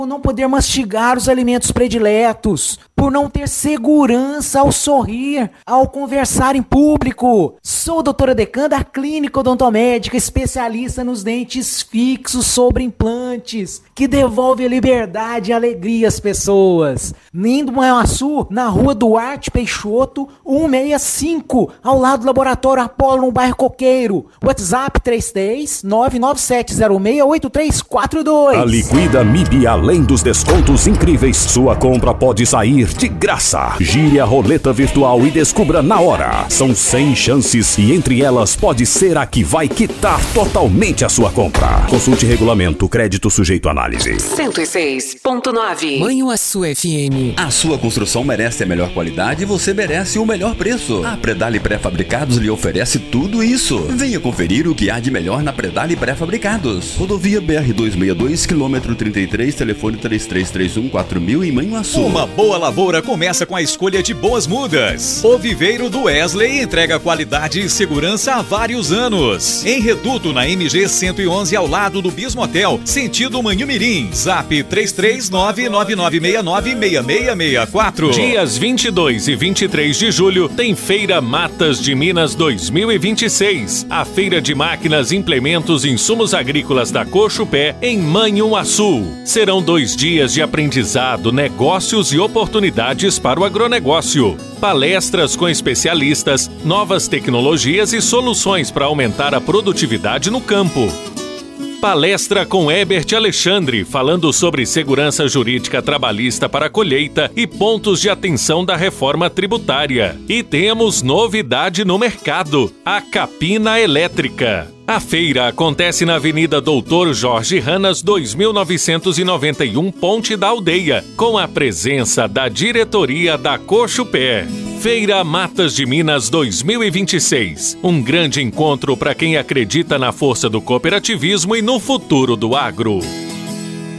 por não poder mastigar os alimentos prediletos, por não ter segurança ao sorrir, ao conversar em público. Sou a doutora Decan da Clínica Odontomédica, especialista nos dentes fixos sobre implantes, que devolve a liberdade e alegria às pessoas. Lindo Manhuaçu, na rua Duarte Peixoto, 165, ao lado do Laboratório Apolo, no bairro Coqueiro. WhatsApp 33997068342. A Liquida MIB, além dos descontos incríveis, sua compra pode sair de graça. Gire a roleta virtual e descubra na hora. São 100 chances e entre elas pode ser a que vai quitar totalmente a sua compra. Consulte regulamento, crédito sujeito à análise. 106.9 Manhuaçu FM. A sua construção merece a melhor qualidade e você merece o melhor preço. A Predale Pré-Fabricados lhe oferece tudo isso. Venha conferir o que há de melhor na Predale Pré-Fabricados. Rodovia BR-262, quilômetro 33, telefone 3331-4000 em Manhuaçu. Uma boa lavoura começa com a escolha de boas mudas. O Viveiro do Wesley entrega qualidade e segurança há vários anos. Em Reduto, na MG 111, ao lado do Bismotel, sentido Manhumirim. Zap 33999696664. Dias 22 e 23 de julho tem Feira Matas de Minas 2026. A feira de máquinas, implementos e insumos agrícolas da Cochupé em Manhuaçu. Serão 2 dias de aprendizado, negócios e oportunidades para o agronegócio. Palestras com especialistas, novas tecnologias e soluções para aumentar a produtividade no campo. Palestra com Herbert Alexandre, falando sobre segurança jurídica trabalhista para a colheita e pontos de atenção da reforma tributária. E temos novidade no mercado: a Capina Elétrica. A feira acontece na Avenida Doutor Jorge Ranas, 2991, Ponte da Aldeia, com a presença da diretoria da Cochupé. Feira Matas de Minas 2026. Um grande encontro para quem acredita na força do cooperativismo e no futuro do agro.